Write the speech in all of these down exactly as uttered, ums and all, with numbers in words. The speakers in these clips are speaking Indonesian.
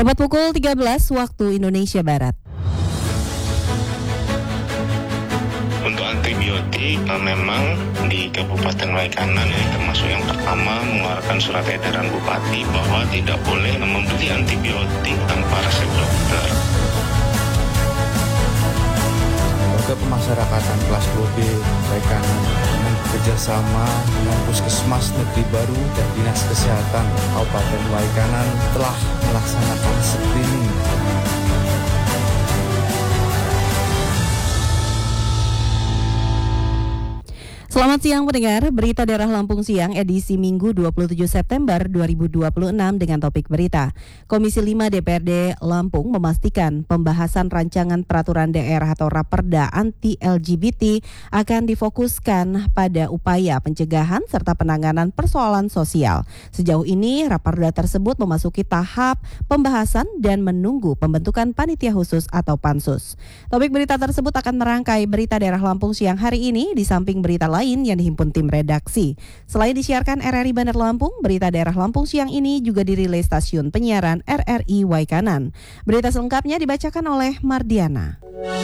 Tepat pukul tiga belas waktu Indonesia Barat. Untuk antibiotik, memang di Kabupaten Waikanan ini termasuk yang pertama mengeluarkan surat edaran Bupati bahwa tidak boleh membeli antibiotik tanpa resep dokter. Lembaga Pemasyarakatan kelas dua B Waikanan dengan bekerjasama dengan Puskesmas Negeri Baru dan Dinas Kesehatan Kabupaten Waikanan telah melaksanakan screening. Selamat siang pendengar, berita daerah Lampung siang edisi Minggu dua puluh tujuh September dua ribu dua puluh enam dengan topik berita. Komisi lima D P R D Lampung memastikan pembahasan rancangan peraturan daerah atau Raperda anti L G B T akan difokuskan pada upaya pencegahan serta penanganan persoalan sosial. Sejauh ini Raperda tersebut memasuki tahap pembahasan dan menunggu pembentukan panitia khusus atau pansus. Topik berita tersebut akan merangkai berita daerah Lampung siang hari ini di samping berita lain yang dihimpun tim redaksi. Selain disiarkan R R I Bandar Lampung, berita daerah Lampung siang ini juga dirilis stasiun penyiaran R R I Waikanan. Berita selengkapnya dibacakan oleh Mardiana.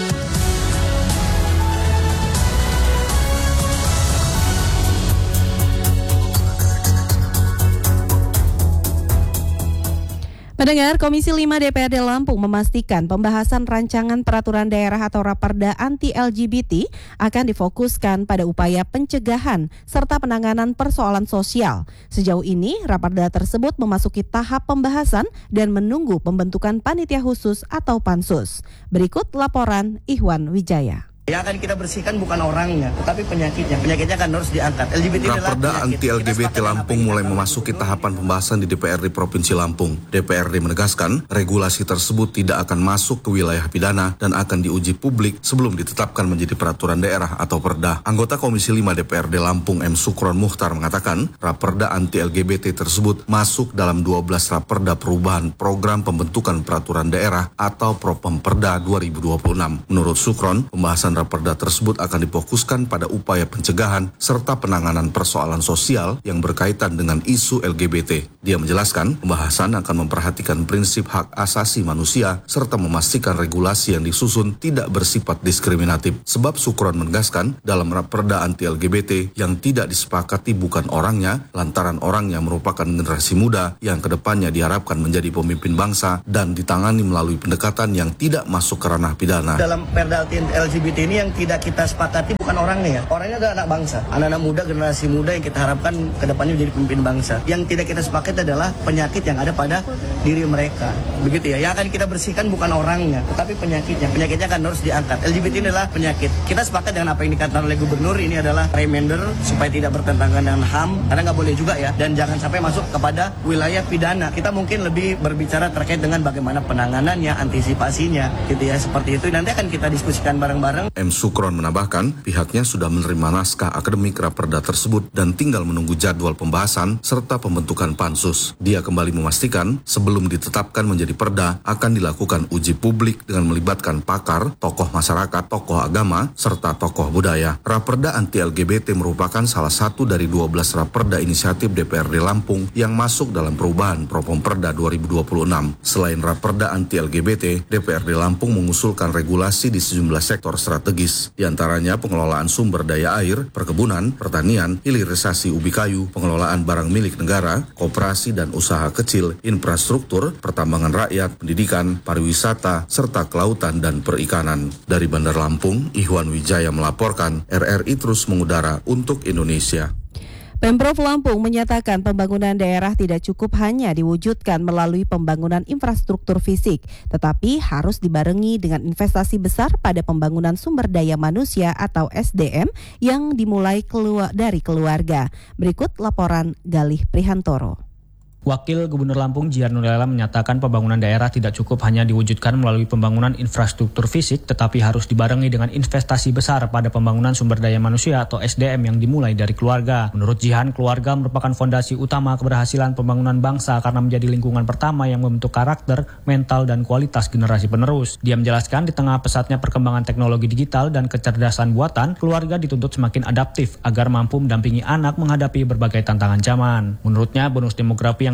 Pendengar, Komisi lima D P R D Lampung memastikan pembahasan rancangan peraturan daerah atau Raperda anti L G B T akan difokuskan pada upaya pencegahan serta penanganan persoalan sosial. Sejauh ini, Raperda tersebut memasuki tahap pembahasan dan menunggu pembentukan panitia khusus atau pansus. Berikut laporan Ihwan Wijaya. Yang akan kita bersihkan bukan orangnya, tetapi penyakitnya. Penyakitnya kan harus diangkat. L G B T Raperda anti L G B T Lampung mulai memasuki tahapan pembahasan di D P R D Provinsi Lampung. D P R D menegaskan regulasi tersebut tidak akan masuk ke wilayah pidana dan akan diuji publik sebelum ditetapkan menjadi peraturan daerah atau perda. Anggota Komisi lima D P R D Lampung M. Sukron Mukhtar mengatakan Raperda anti L G B T tersebut masuk dalam dua belas Raperda perubahan program pembentukan peraturan daerah atau Propemperda dua ribu dua puluh enam. Menurut Sukron, pembahasan Raperda tersebut akan difokuskan pada upaya pencegahan serta penanganan persoalan sosial yang berkaitan dengan isu L G B T. Dia menjelaskan, pembahasan akan memperhatikan prinsip hak asasi manusia serta memastikan regulasi yang disusun tidak bersifat diskriminatif. Sebab Sukron menegaskan, dalam Raperda anti L G B T yang tidak disepakati bukan orangnya, lantaran orangnya merupakan generasi muda yang kedepannya diharapkan menjadi pemimpin bangsa dan ditangani melalui pendekatan yang tidak masuk ke ranah pidana. Dalam Perda anti L G B T ini yang tidak kita sepakati bukan orangnya ya. Orangnya adalah anak bangsa. Anak-anak muda, generasi muda yang kita harapkan ke depannya menjadi pemimpin bangsa. Yang tidak kita sepakati adalah penyakit yang ada pada diri mereka. Begitu ya. Yang akan kita bersihkan bukan orangnya, tetapi penyakitnya. Penyakitnya kan harus diangkat. L G B T ini adalah penyakit. Kita sepakat dengan apa yang dikatakan oleh Gubernur, ini adalah reminder supaya tidak bertentangan dengan H A M, karena nggak boleh juga ya. Dan jangan sampai masuk kepada wilayah pidana. Kita mungkin lebih berbicara terkait dengan bagaimana penanganannya, antisipasinya, gitu ya. Seperti itu nanti akan kita diskusikan bareng-bareng. M. Sukron menambahkan pihaknya sudah menerima naskah akademik Raperda tersebut dan tinggal menunggu jadwal pembahasan serta pembentukan pansus. Dia kembali memastikan sebelum ditetapkan menjadi perda akan dilakukan uji publik dengan melibatkan pakar, tokoh masyarakat, tokoh agama, serta tokoh budaya. Raperda anti L G B T merupakan salah satu dari dua belas Raperda inisiatif D P R D Lampung yang masuk dalam perubahan Propemperda dua ribu dua puluh enam. Selain Raperda anti L G B T, D P R D Lampung mengusulkan regulasi di sejumlah sektor strategis. Di antaranya pengelolaan sumber daya air, perkebunan, pertanian, hilirisasi ubi kayu, pengelolaan barang milik negara, koperasi dan usaha kecil, infrastruktur, pertambangan rakyat, pendidikan, pariwisata, serta kelautan dan perikanan. Dari Bandar Lampung, Ihwan Wijaya melaporkan, R R I terus mengudara untuk Indonesia. Pemprov Lampung menyatakan pembangunan daerah tidak cukup hanya diwujudkan melalui pembangunan infrastruktur fisik, tetapi harus dibarengi dengan investasi besar pada pembangunan sumber daya manusia atau S D M yang dimulai keluar dari keluarga. Berikut laporan Galih Prihantoro. Wakil Gubernur Lampung Jiar Nurlela menyatakan pembangunan daerah tidak cukup hanya diwujudkan melalui pembangunan infrastruktur fisik, tetapi harus dibarengi dengan investasi besar pada pembangunan sumber daya manusia atau S D M yang dimulai dari keluarga. Menurut Jihan, keluarga merupakan fondasi utama keberhasilan pembangunan bangsa karena menjadi lingkungan pertama yang membentuk karakter, mental, dan kualitas generasi penerus. Dia menjelaskan di tengah pesatnya perkembangan teknologi digital dan kecerdasan buatan, keluarga dituntut semakin adaptif agar mampu mendampingi anak menghadapi berbagai tantangan zaman. Menurutnya, bonus demografi yang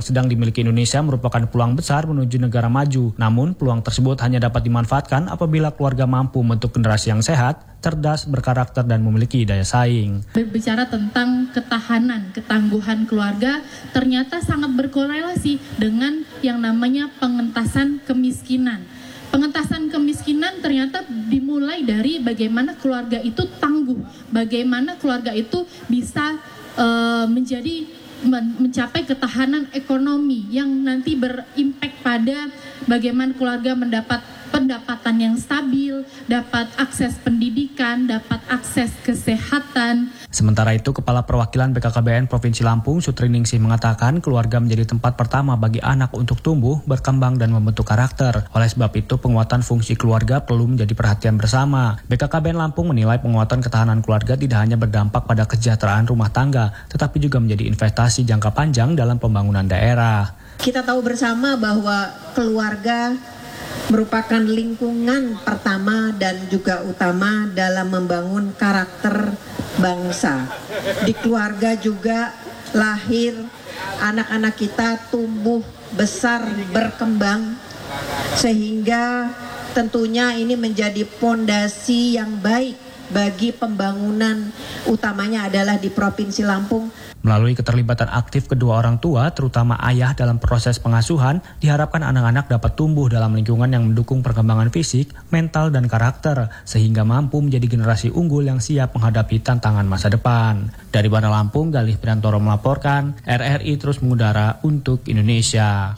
yang sedang dimiliki Indonesia merupakan peluang besar menuju negara maju. Namun, peluang tersebut hanya dapat dimanfaatkan apabila keluarga mampu membentuk generasi yang sehat, cerdas, berkarakter, dan memiliki daya saing. Berbicara tentang ketahanan, ketangguhan keluarga ternyata sangat berkorelasi dengan yang namanya pengentasan kemiskinan. Pengentasan kemiskinan ternyata dimulai dari bagaimana keluarga itu tangguh, bagaimana keluarga itu bisa uh, menjadi men- mencapai ketahanan ekonomi yang nanti berimpact pada bagaimana keluarga mendapat pendapatan yang stabil, dapat akses pendidikan, dapat akses kesehatan. Sementara itu, Kepala Perwakilan B K K B N Provinsi Lampung, Sutriningsih, mengatakan keluarga menjadi tempat pertama bagi anak untuk tumbuh, berkembang, dan membentuk karakter. Oleh sebab itu, penguatan fungsi keluarga perlu menjadi perhatian bersama. B K K B N Lampung menilai penguatan ketahanan keluarga tidak hanya berdampak pada kesejahteraan rumah tangga, tetapi juga menjadi investasi jangka panjang dalam pembangunan daerah. Kita tahu bersama bahwa keluarga merupakan lingkungan pertama dan juga utama dalam membangun karakter bangsa. Di keluarga juga lahir anak-anak kita tumbuh besar berkembang, sehingga tentunya ini menjadi fondasi yang baik bagi pembangunan, utamanya adalah di Provinsi Lampung. Melalui keterlibatan aktif kedua orang tua, terutama ayah dalam proses pengasuhan, diharapkan anak-anak dapat tumbuh dalam lingkungan yang mendukung perkembangan fisik, mental, dan karakter, sehingga mampu menjadi generasi unggul yang siap menghadapi tantangan masa depan. Dari Bandar Lampung, Galih Priantoro melaporkan, R R I terus mengudara untuk Indonesia.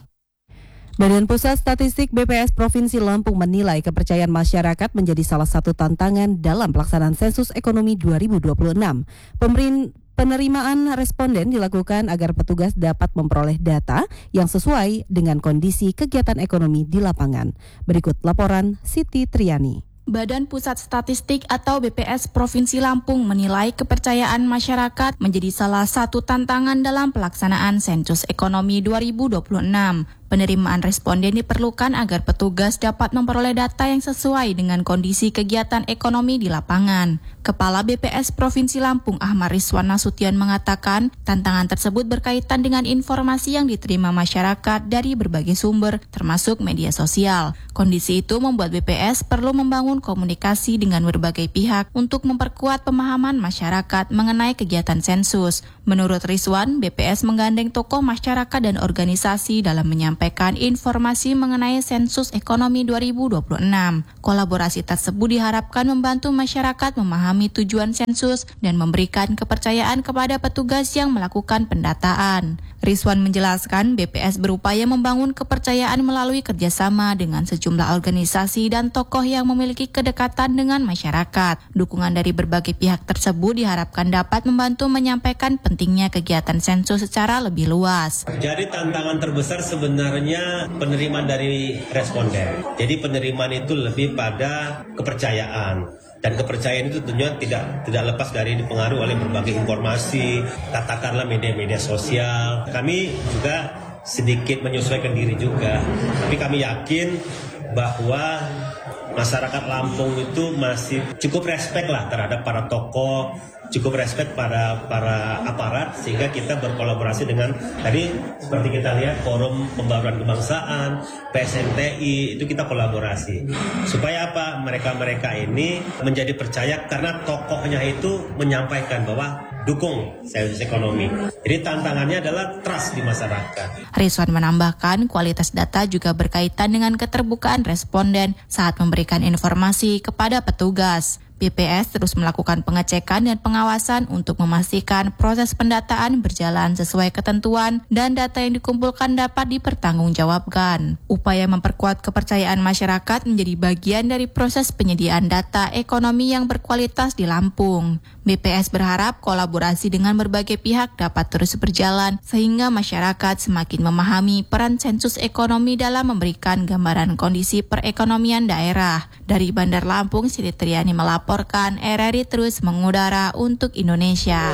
Badan Pusat Statistik B P S Provinsi Lampung menilai kepercayaan masyarakat menjadi salah satu tantangan dalam pelaksanaan sensus ekonomi dua ribu dua puluh enam. Pemerin Penerimaan responden dilakukan agar petugas dapat memperoleh data yang sesuai dengan kondisi kegiatan ekonomi di lapangan. Berikut laporan Siti Triani. Badan Pusat Statistik atau B P S Provinsi Lampung menilai kepercayaan masyarakat menjadi salah satu tantangan dalam pelaksanaan sensus ekonomi dua ribu dua puluh enam. Penerimaan responden diperlukan agar petugas dapat memperoleh data yang sesuai dengan kondisi kegiatan ekonomi di lapangan. Kepala B P S Provinsi Lampung Ahmad Rizwan Nasution mengatakan tantangan tersebut berkaitan dengan informasi yang diterima masyarakat dari berbagai sumber, termasuk media sosial. Kondisi itu membuat B P S perlu membangun komunikasi dengan berbagai pihak untuk memperkuat pemahaman masyarakat mengenai kegiatan sensus. Menurut Rizwan, B P S menggandeng tokoh masyarakat dan organisasi dalam menyampaikan informasi mengenai sensus ekonomi dua ribu dua puluh enam. Kolaborasi tersebut diharapkan membantu masyarakat memahami tujuan sensus dan memberikan kepercayaan kepada petugas yang melakukan pendataan. Rizwan menjelaskan B P S berupaya membangun kepercayaan melalui kerjasama dengan sejumlah organisasi dan tokoh yang memiliki kedekatan dengan masyarakat. Dukungan dari berbagai pihak tersebut diharapkan dapat membantu menyampaikan pentingnya kegiatan sensus secara lebih luas. Jadi tantangan terbesar sebenarnya penerimaan dari responden. Jadi penerimaan itu lebih pada kepercayaan. Dan kepercayaan itu tentunya tidak tidak lepas dari dipengaruhi oleh berbagai informasi, katakanlah media-media sosial. Kami juga sedikit menyesuaikan diri juga. Tapi kami yakin bahwa masyarakat Lampung itu masih cukup respect lah terhadap para tokoh, cukup respect pada para aparat, sehingga kita berkolaborasi dengan tadi seperti kita lihat Forum Pembaruan Kebangsaan, P S N T I, itu kita kolaborasi. Supaya apa? Mereka-mereka ini menjadi percaya karena tokohnya itu menyampaikan bahwa dukung sensus ekonomi. Jadi tantangannya adalah trust di masyarakat. Rizwan menambahkan kualitas data juga berkaitan dengan keterbukaan responden saat memberikan informasi kepada petugas. B P S terus melakukan pengecekan dan pengawasan untuk memastikan proses pendataan berjalan sesuai ketentuan dan data yang dikumpulkan dapat dipertanggungjawabkan. Upaya memperkuat kepercayaan masyarakat menjadi bagian dari proses penyediaan data ekonomi yang berkualitas di Lampung. B P S berharap kolaborasi dengan berbagai pihak dapat terus berjalan sehingga masyarakat semakin memahami peran sensus ekonomi dalam memberikan gambaran kondisi perekonomian daerah. Dari Bandar Lampung, Siti Triani melaporkan, R R I terus mengudara untuk Indonesia.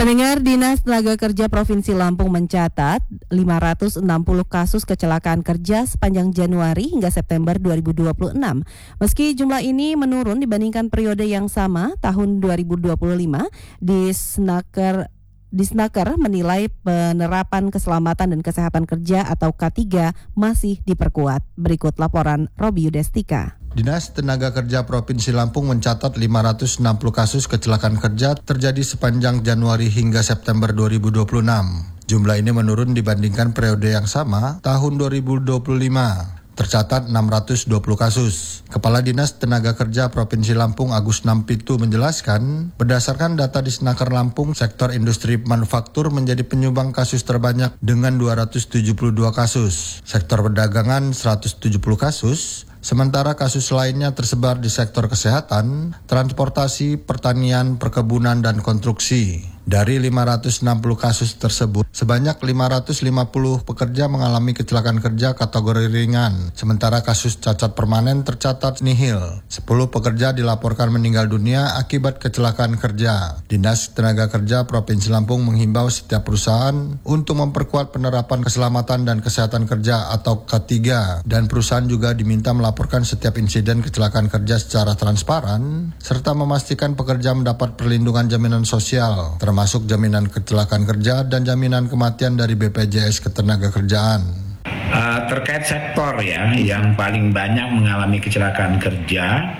Pendengar, Dinas Tenaga Kerja Provinsi Lampung mencatat lima ratus enam puluh kasus kecelakaan kerja sepanjang Januari hingga September dua ribu dua puluh enam. Meski jumlah ini menurun dibandingkan periode yang sama tahun dua ribu dua puluh lima, Disnaker Disnaker menilai penerapan keselamatan dan kesehatan kerja atau K tiga masih diperkuat. Berikut laporan Robi Yudestika. Dinas Tenaga Kerja Provinsi Lampung mencatat lima ratus enam puluh kasus kecelakaan kerja terjadi sepanjang Januari hingga September dua ribu dua puluh enam. Jumlah ini menurun dibandingkan periode yang sama tahun dua ribu dua puluh lima. Tercatat enam ratus dua puluh kasus. Kepala Dinas Tenaga Kerja Provinsi Lampung Agus Nampitu menjelaskan, berdasarkan data Disnaker Lampung, sektor industri manufaktur menjadi penyumbang kasus terbanyak dengan dua ratus tujuh puluh dua kasus. Sektor perdagangan seratus tujuh puluh kasus. Sementara kasus lainnya tersebar di sektor kesehatan, transportasi, pertanian, perkebunan, dan konstruksi. Dari lima ratus enam puluh kasus tersebut, sebanyak lima ratus lima puluh pekerja mengalami kecelakaan kerja kategori ringan, sementara kasus cacat permanen tercatat nihil. sepuluh pekerja dilaporkan meninggal dunia akibat kecelakaan kerja. Dinas Tenaga Kerja Provinsi Lampung menghimbau setiap perusahaan untuk memperkuat penerapan keselamatan dan kesehatan kerja atau K tiga, dan perusahaan juga diminta melaporkan setiap insiden kecelakaan kerja secara transparan, serta memastikan pekerja mendapat perlindungan jaminan sosial, termasuk jaminan kecelakaan kerja dan jaminan kematian dari B P J S Ketenagakerjaan. Uh, terkait sektor ya yang paling banyak mengalami kecelakaan kerja,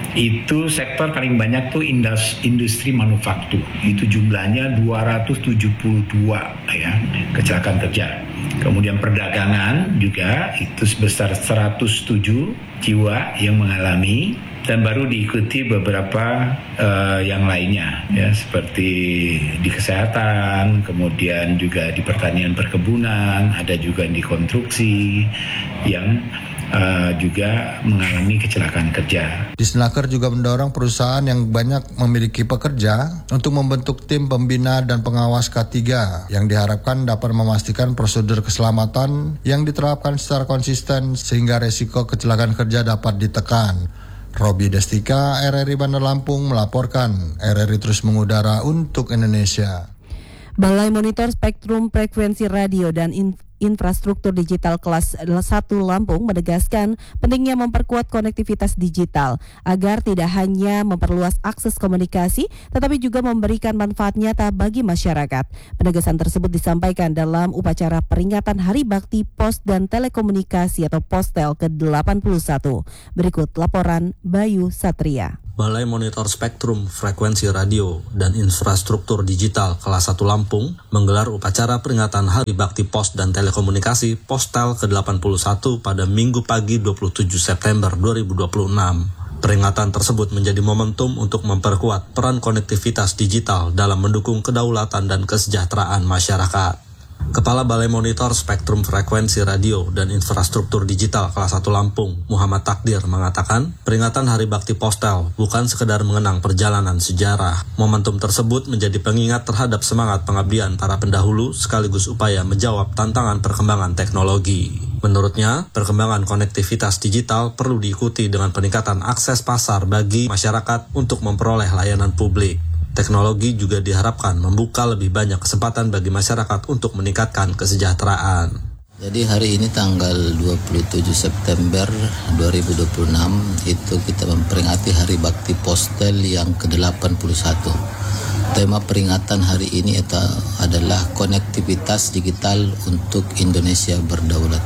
itu sektor paling banyak tuh industri manufaktur. Itu jumlahnya dua ratus tujuh puluh dua ya kecelakaan kerja. Kemudian perdagangan juga itu sebesar seratus tujuh jiwa yang mengalami, dan baru diikuti beberapa uh, yang lainnya ya, seperti di kesehatan, kemudian juga di pertanian perkebunan, ada juga di konstruksi yang uh, juga mengalami kecelakaan kerja. Disnaker juga mendorong perusahaan yang banyak memiliki pekerja untuk membentuk tim pembina dan pengawas K tiga yang diharapkan dapat memastikan prosedur keselamatan yang diterapkan secara konsisten sehingga resiko kecelakaan kerja dapat ditekan. Robi Destika, R R I Bandar Lampung melaporkan. R R I terus mengudara untuk Indonesia. Balai Monitor Spektrum Frekuensi Radio dan In- Infrastruktur Digital Kelas satu Lampung menegaskan pentingnya memperkuat konektivitas digital agar tidak hanya memperluas akses komunikasi tetapi juga memberikan manfaat nyata bagi masyarakat. Penegasan tersebut disampaikan dalam upacara peringatan Hari Bakti Pos dan Telekomunikasi atau Postel ke delapan puluh satu. Berikut laporan Bayu Satria. Balai Monitor Spektrum Frekuensi Radio dan Infrastruktur Digital Kelas satu Lampung menggelar upacara peringatan Hari Bakti Pos dan Telekomunikasi Postel ke delapan puluh satu pada Minggu pagi dua puluh tujuh September dua ribu dua puluh enam. Peringatan tersebut menjadi momentum untuk memperkuat peran konektivitas digital dalam mendukung kedaulatan dan kesejahteraan masyarakat. Kepala Balai Monitor Spektrum Frekuensi Radio dan Infrastruktur Digital Kelas satu Lampung, Muhammad Takdir, mengatakan peringatan Hari Bakti Postel bukan sekedar mengenang perjalanan sejarah. Momentum tersebut menjadi pengingat terhadap semangat pengabdian para pendahulu sekaligus upaya menjawab tantangan perkembangan teknologi. Menurutnya, perkembangan konektivitas digital perlu diikuti dengan peningkatan akses pasar bagi masyarakat untuk memperoleh layanan publik. Teknologi juga diharapkan membuka lebih banyak kesempatan bagi masyarakat untuk meningkatkan kesejahteraan. Jadi hari ini tanggal dua puluh tujuh September dua ribu dua puluh enam itu kita memperingati Hari Bakti Postel yang ke delapan puluh satu. Tema peringatan hari ini itu adalah konektivitas digital untuk Indonesia berdaulat.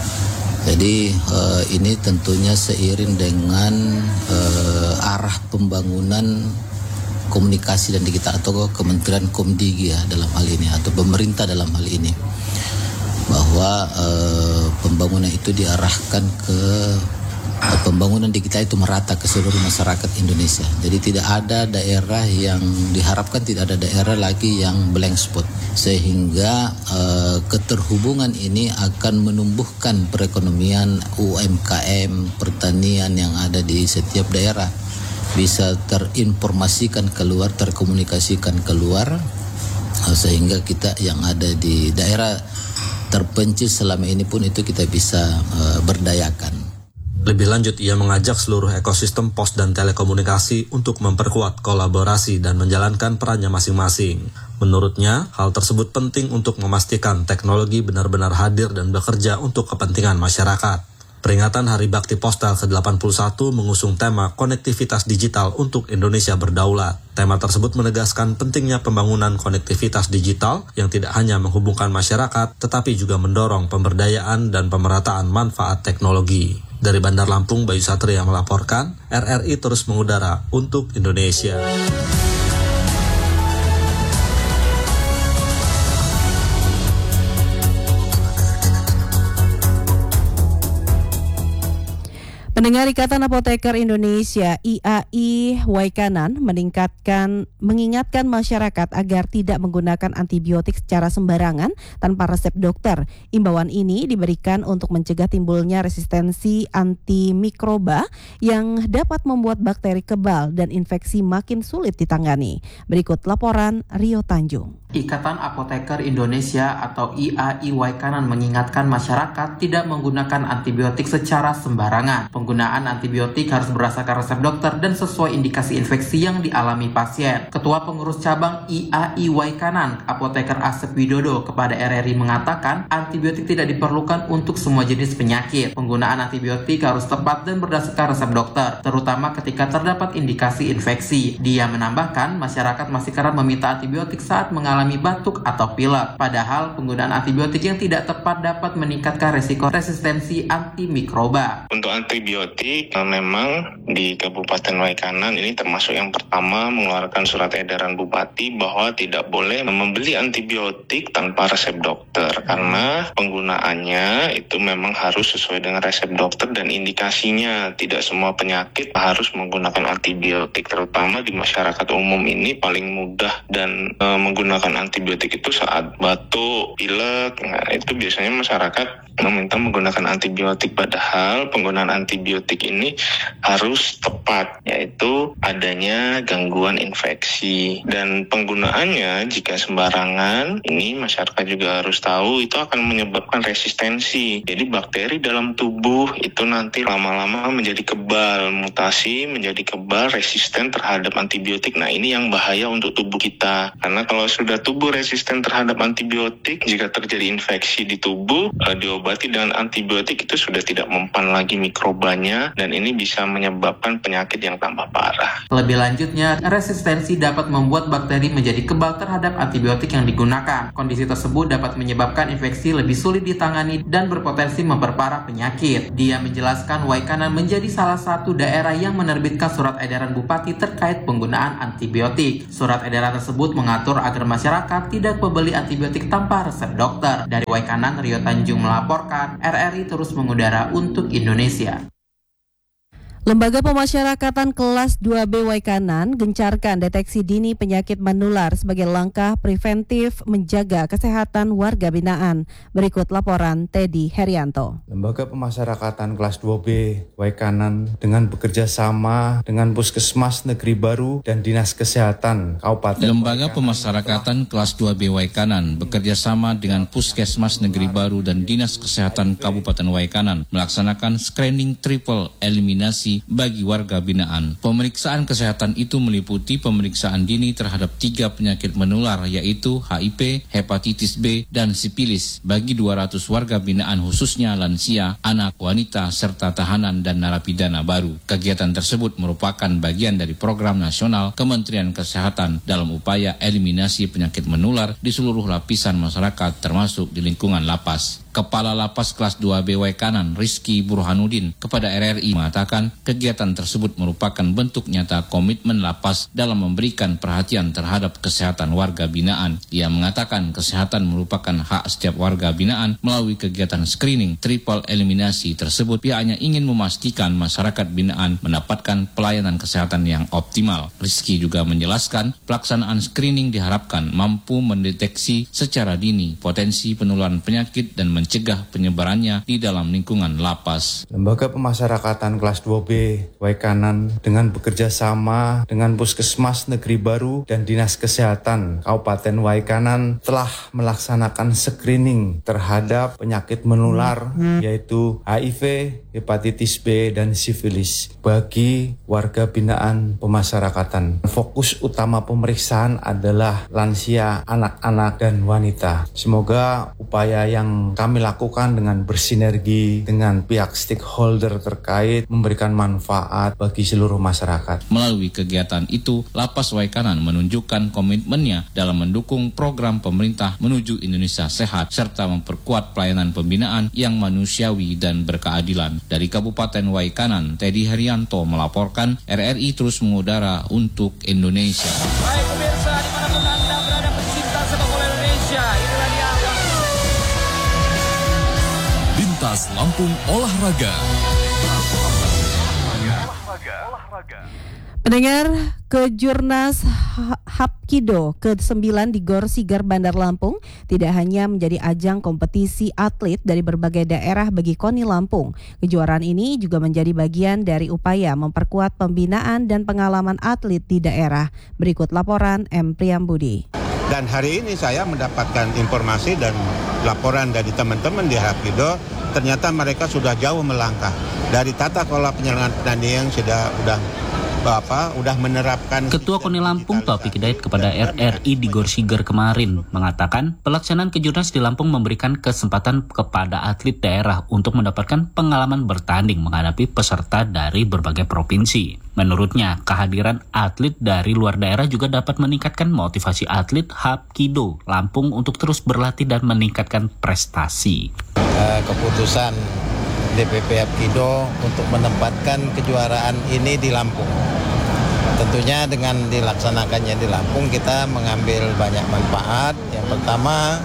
Jadi uh, ini tentunya seiring dengan uh, arah pembangunan komunikasi dan digital atau Kementerian Komdigi ya dalam hal ini atau pemerintah dalam hal ini, bahwa uh, pembangunan itu diarahkan ke uh, pembangunan digital itu merata ke seluruh masyarakat Indonesia. Jadi tidak ada daerah yang diharapkan, tidak ada daerah lagi yang blank spot, sehingga uh, keterhubungan ini akan menumbuhkan perekonomian U M K M, pertanian yang ada di setiap daerah bisa terinformasikan keluar, terkomunikasikan keluar, sehingga kita yang ada di daerah terpencil selama ini pun itu kita bisa uh, berdayakan. Lebih lanjut, ia mengajak seluruh ekosistem pos dan telekomunikasi untuk memperkuat kolaborasi dan menjalankan perannya masing-masing. Menurutnya, hal tersebut penting untuk memastikan teknologi benar-benar hadir dan bekerja untuk kepentingan masyarakat. Peringatan Hari Bakti Postal ke delapan puluh satu mengusung tema konektivitas digital untuk Indonesia berdaulat. Tema tersebut menegaskan pentingnya pembangunan konektivitas digital yang tidak hanya menghubungkan masyarakat, tetapi juga mendorong pemberdayaan dan pemerataan manfaat teknologi. Dari Bandar Lampung, Bayu Satria melaporkan, R R I terus mengudara untuk Indonesia. Pendengar, Ikatan Apoteker Indonesia I A I Waikanan meningkatkan mengingatkan masyarakat agar tidak menggunakan antibiotik secara sembarangan tanpa resep dokter. Imbauan ini diberikan untuk mencegah timbulnya resistensi antimikroba yang dapat membuat bakteri kebal dan infeksi makin sulit ditangani. Berikut laporan Rio Tanjung. Ikatan Apoteker Indonesia atau I A I Waikanan mengingatkan masyarakat tidak menggunakan antibiotik secara sembarangan. Penggunaan antibiotik harus berdasarkan resep dokter dan sesuai indikasi infeksi yang dialami pasien. Ketua Pengurus Cabang I A I Waikanan, Apoteker Asep Widodo, kepada R R I mengatakan antibiotik tidak diperlukan untuk semua jenis penyakit. Penggunaan antibiotik harus tepat dan berdasarkan resep dokter, terutama ketika terdapat indikasi infeksi. Dia menambahkan, masyarakat masih kerap meminta antibiotik saat mengalami batuk atau pilek. Padahal penggunaan antibiotik yang tidak tepat dapat meningkatkan resiko resistensi antimikroba. Untuk antibiotik, memang di Kabupaten Waikanan ini termasuk yang pertama mengeluarkan surat edaran Bupati bahwa tidak boleh membeli antibiotik tanpa resep dokter, karena penggunaannya itu memang harus sesuai dengan resep dokter dan indikasinya. Tidak semua penyakit harus menggunakan antibiotik, terutama di masyarakat umum ini paling mudah dan e, menggunakan antibiotik itu saat batuk, pilek. Nah, itu biasanya masyarakat meminta menggunakan antibiotik, padahal penggunaan antibiotik ini harus tepat, yaitu adanya gangguan infeksi. Dan penggunaannya jika sembarangan, ini masyarakat juga harus tahu itu akan menyebabkan resistensi. Jadi bakteri dalam tubuh itu nanti lama-lama menjadi kebal, mutasi menjadi kebal, resisten terhadap antibiotik. Nah, ini yang bahaya untuk tubuh kita, karena kalau sudah tubuh resisten terhadap antibiotik, jika terjadi infeksi di tubuh, eh, diobati dengan antibiotik itu sudah tidak mempan lagi mikrobanya, dan ini bisa menyebabkan penyakit yang tambah parah. Lebih lanjutnya, resistensi dapat membuat bakteri menjadi kebal terhadap antibiotik yang digunakan. Kondisi tersebut dapat menyebabkan infeksi lebih sulit ditangani dan berpotensi memperparah penyakit. Dia menjelaskan Waikanan menjadi salah satu daerah yang menerbitkan surat edaran Bupati terkait penggunaan antibiotik. Surat edaran tersebut mengatur agar masyarakat tidak membeli antibiotik tanpa resep dokter. Dari Waikanan, Rio Tanjung melaporkan, R R I terus mengudara untuk Indonesia. Lembaga Pemasyarakatan Kelas dua B Waikanan gencarkan deteksi dini penyakit menular sebagai langkah preventif menjaga kesehatan warga binaan. Berikut laporan Teddy Herianto. Lembaga Pemasyarakatan Kelas dua B Waikanan dengan bekerja sama dengan Puskesmas Negeri Baru dan Dinas Kesehatan Kabupaten Lembaga Pemasyarakatan Kelas dua B Waikanan bekerja sama dengan Puskesmas Negeri Baru dan Dinas Kesehatan Kabupaten Waikanan melaksanakan screening triple eliminasi bagi warga binaan. Pemeriksaan kesehatan itu meliputi pemeriksaan dini terhadap tiga penyakit menular, yaitu H I V, hepatitis B, dan sipilis bagi dua ratus warga binaan, khususnya lansia, anak, wanita, serta tahanan dan narapidana baru. Kegiatan tersebut merupakan bagian dari program nasional Kementerian Kesehatan dalam upaya eliminasi penyakit menular di seluruh lapisan masyarakat termasuk di lingkungan lapas. Kepala Lapas Kelas dua B Waikanan, Rizky Burhanuddin, kepada R R I mengatakan kegiatan tersebut merupakan bentuk nyata komitmen lapas dalam memberikan perhatian terhadap kesehatan warga binaan. Dia mengatakan kesehatan merupakan hak setiap warga binaan. Melalui kegiatan screening triple eliminasi tersebut, pihaknya ingin memastikan masyarakat binaan mendapatkan pelayanan kesehatan yang optimal. Rizky juga menjelaskan pelaksanaan screening diharapkan mampu mendeteksi secara dini potensi penularan penyakit dan mencegah penyebarannya di dalam lingkungan lapas. Lembaga Pemasyarakatan Kelas dua B Waikanan dengan bekerja sama dengan Puskesmas Negeri Baru dan Dinas Kesehatan Kabupaten Waikanan telah melaksanakan screening terhadap penyakit menular, hmm. yaitu H I V, hepatitis B, dan sifilis bagi warga binaan pemasyarakatan. Fokus utama pemeriksaan adalah lansia, anak-anak, dan wanita. Semoga upaya yang kami lakukan dengan bersinergi dengan pihak stakeholder terkait memberikan manfaat bagi seluruh masyarakat. Melalui kegiatan itu, Lapas Waikanan menunjukkan komitmennya dalam mendukung program pemerintah menuju Indonesia sehat serta memperkuat pelayanan pembinaan yang manusiawi dan berkeadilan. Dari Kabupaten Waikanan, Teddy Haryanto melaporkan, R R I terus mengudara untuk Indonesia. Baik pemirsa, dimanapun Anda berada pecinta sepak bola Indonesia, inilah dia Bintas Lampung Olahraga. Pendengar, Kejurnas Hapkido ke sembilan di Gor Sigar Bandar Lampung tidak hanya menjadi ajang kompetisi atlet dari berbagai daerah bagi KONI Lampung. Kejuaraan ini juga menjadi bagian dari upaya memperkuat pembinaan dan pengalaman atlet di daerah. Berikut laporan M. Priyambudi. Dan hari ini saya mendapatkan informasi dan laporan dari teman-teman di Hapkido, ternyata mereka sudah jauh melangkah dari tata kelola penyelenggaraan pertandingan sudah udah Bapak udah menerapkan. Ketua KONI Lampung Taufik Hidayat kepada R R I di Gor Sigar kemarin mengatakan pelaksanaan Kejurnas di Lampung memberikan kesempatan kepada atlet daerah untuk mendapatkan pengalaman bertanding menghadapi peserta dari berbagai provinsi. Menurutnya, kehadiran atlet dari luar daerah juga dapat meningkatkan motivasi atlet Hapkido Lampung untuk terus berlatih dan meningkatkan prestasi. Uh, keputusan D P P Hapkido untuk menempatkan kejuaraan ini di Lampung. Tentunya dengan dilaksanakannya di Lampung kita mengambil banyak manfaat. Yang pertama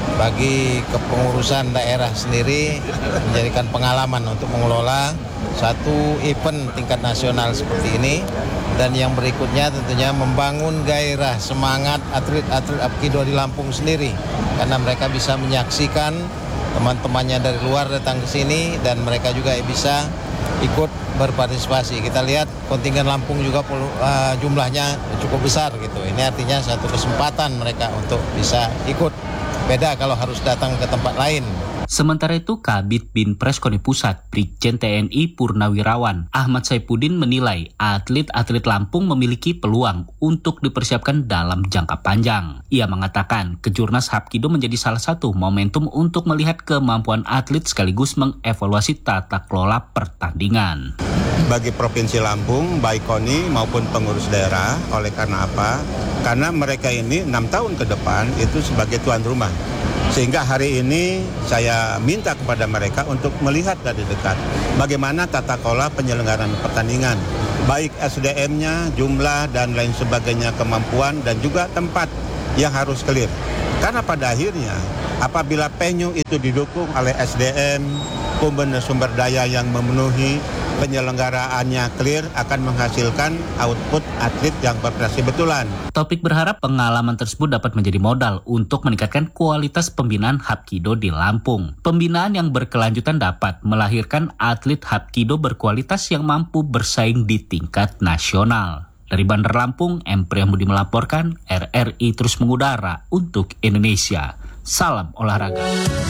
bagi kepengurusan daerah sendiri menjadikan pengalaman untuk mengelola satu event tingkat nasional seperti ini. Dan yang berikutnya tentunya membangun gairah semangat atlet-atlet Hapkido di Lampung sendiri. Karena mereka bisa menyaksikan teman-temannya dari luar datang ke sini dan mereka juga bisa ikut berpartisipasi. Kita lihat kontingen Lampung juga uh, jumlahnya cukup besar gitu. Ini artinya satu kesempatan mereka untuk bisa ikut. Beda kalau harus datang ke tempat lain. Sementara itu, Kabid Binpres KONI Pusat, Brigjen T N I Purnawirawan Ahmad Saipuddin menilai atlet-atlet Lampung memiliki peluang untuk dipersiapkan dalam jangka panjang. Ia mengatakan Kejurnas Hapkido menjadi salah satu momentum untuk melihat kemampuan atlet sekaligus mengevaluasi tata kelola pertandingan. Bagi Provinsi Lampung, baik KONI maupun pengurus daerah, oleh karena apa? Karena mereka ini enam tahun ke depan itu sebagai tuan rumah. Sehingga hari ini saya minta kepada mereka untuk melihat dari dekat bagaimana tata kelola penyelenggaraan pertandingan. Baik S D M-nya, jumlah, dan lain sebagainya, kemampuan, dan juga tempat yang harus clear. Karena pada akhirnya apabila venue itu didukung oleh S D M, sumber daya yang memenuhi, penyelenggaraannya clear, akan menghasilkan output atlet yang berprestasi betulan. Taufik berharap pengalaman tersebut dapat menjadi modal untuk meningkatkan kualitas pembinaan Hapkido di Lampung. Pembinaan yang berkelanjutan dapat melahirkan atlet Hapkido berkualitas yang mampu bersaing di tingkat nasional. Dari Bandar Lampung, M. Priyambudi melaporkan, R R I terus mengudara untuk Indonesia. Salam olahraga.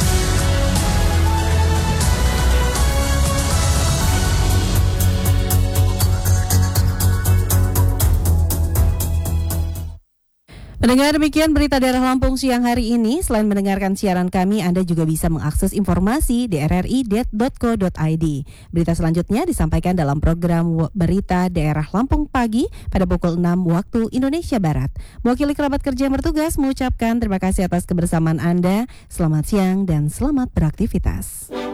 Pendengar, demikian berita daerah Lampung siang hari ini. Selain mendengarkan siaran kami, Anda juga bisa mengakses informasi di r r i dot co dot i d. Berita selanjutnya disampaikan dalam program Berita Daerah Lampung Pagi pada pukul enam waktu Indonesia Barat. Mewakili kerabat kerja yang bertugas mengucapkan terima kasih atas kebersamaan Anda. Selamat siang dan selamat beraktivitas.